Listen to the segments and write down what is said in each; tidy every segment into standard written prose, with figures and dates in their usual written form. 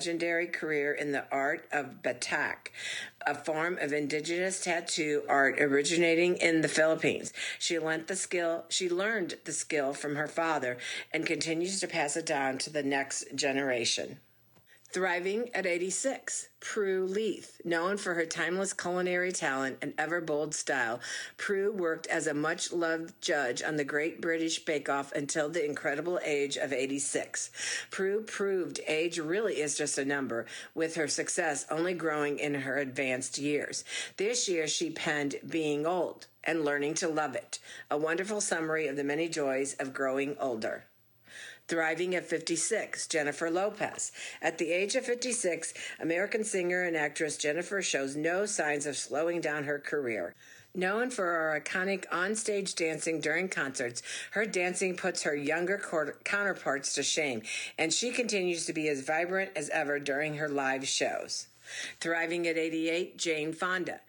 legendary career in the art of batak, a form of indigenous tattoo art originating in the Philippines. She learned the skill from her father and continues to pass it down to the next generation. Thriving at 86, Prue Leith. Known for her timeless culinary talent and ever-bold style, Prue worked as a much-loved judge on the Great British Bake Off until the incredible age of 86. Prue proved age really is just a number, with her success only growing in her advanced years. This year, she penned Being Old and Learning to Love It, a wonderful summary of the many joys of growing older. Thriving at 56, Jennifer Lopez. At the age of 56, American singer and actress Jennifer shows no signs of slowing down her career. Known for her iconic on-stage dancing during concerts, her dancing puts her younger counterparts to shame, and she continues to be as vibrant as ever during her live shows. Thriving at 88, Jane Fonda.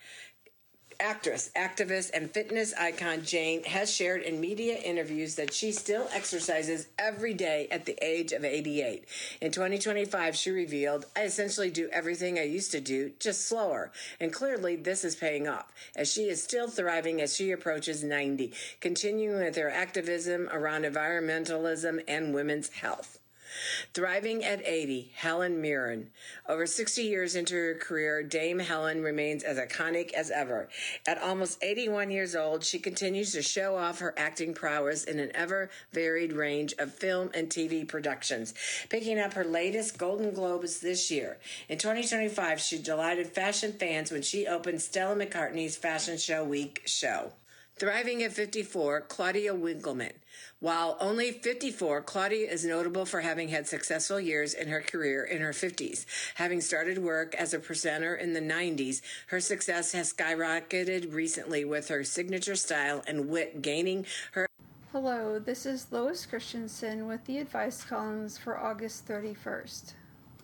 Actress, activist, and fitness icon Jane has shared in media interviews that she still exercises every day at the age of 88. In 2025, she revealed, "I essentially do everything I used to do, just slower." And clearly, this is paying off, as she is still thriving as she approaches 90, continuing with her activism around environmentalism and women's health. Thriving at 80, Helen Mirren. Over 60 years into her career, Dame Helen remains as iconic as ever. At almost 81 years old, she continues to show off her acting prowess in an ever-varied range of film and TV productions, picking up her latest Golden Globes this year. In 2025, she delighted fashion fans when she opened Stella McCartney's Fashion Show Week show. Thriving at 54, Claudia Winkleman. While only 54, Claudia is notable for having had successful years in her career in her 50s. Having started work as a presenter in the 90s, her success has skyrocketed recently with her signature style and wit gaining her. Hello, this is Lois Christensen with the advice columns for August 31st.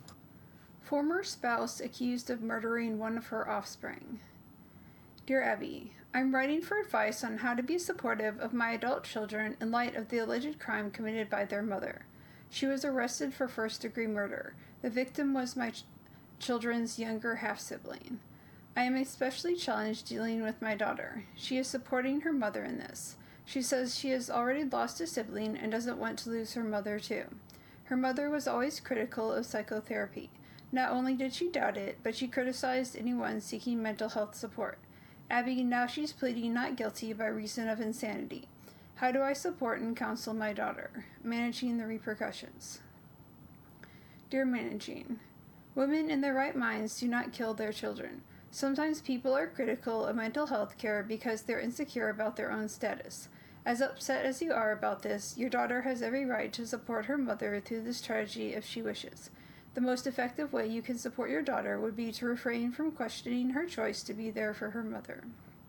Former spouse accused of murdering one of her offspring. Dear Abby, I'm writing for advice on how to be supportive of my adult children in light of the alleged crime committed by their mother. She was arrested for first-degree murder. The victim was my children's younger half-sibling. I am especially challenged dealing with my daughter. She is supporting her mother in this. She says she has already lost a sibling and doesn't want to lose her mother too. Her mother was always critical of psychotherapy. Not only did she doubt it, but she criticized anyone seeking mental health support. Abby, now she's pleading not guilty by reason of insanity. How do I support and counsel my daughter? Managing the repercussions. Dear Managing, women in their right minds do not kill their children. Sometimes people are critical of mental health care because they're insecure about their own status. As upset as you are about this, your daughter has every right to support her mother through this tragedy if she wishes. The most effective way you can support your daughter would be to refrain from questioning her choice to be there for her mother.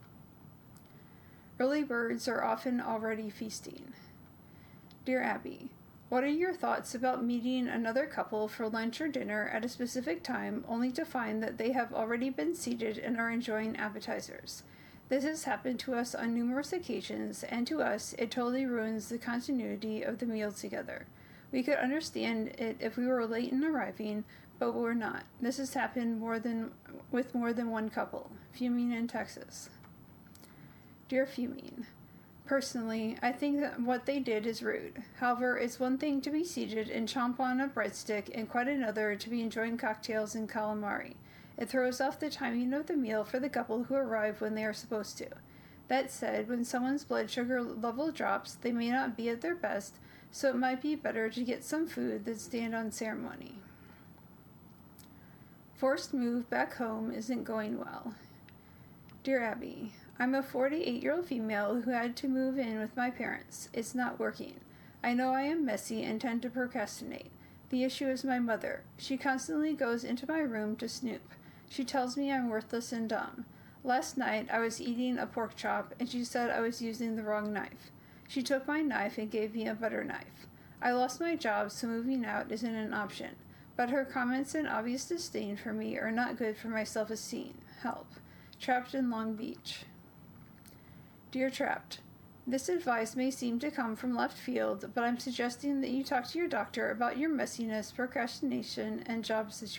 Early birds are often already feasting. Dear Abby, what are your thoughts about meeting another couple for lunch or dinner at a specific time only to find that they have already been seated and are enjoying appetizers? This has happened to us on numerous occasions, and to us, it totally ruins the continuity of the meal together. We could understand it if we were late in arriving, but we're not. This has happened with more than one couple. Fuming in Texas. Dear Fuming, personally, I think that what they did is rude. However, it's one thing to be seated and chomp on a breadstick and quite another to be enjoying cocktails and calamari. It throws off the timing of the meal for the couple who arrive when they are supposed to. That said, when someone's blood sugar level drops, they may not be at their best, so it might be better to get some food than stand on ceremony. Forced move back home isn't going well. Dear Abby, I'm a 48-year-old female who had to move in with my parents. It's not working. I know I am messy and tend to procrastinate. The issue is my mother. She constantly goes into my room to snoop. She tells me I'm worthless and dumb. Last night, I was eating a pork chop, and she said I was using the wrong knife. She took my knife and gave me a butter knife. I lost my job, so moving out isn't an option. But her comments and obvious disdain for me are not good for my self-esteem. Help. Trapped in Long Beach. Dear Trapped, This advice may seem to come from left field, but I'm suggesting that you talk to your doctor about your messiness, procrastination, and job situation.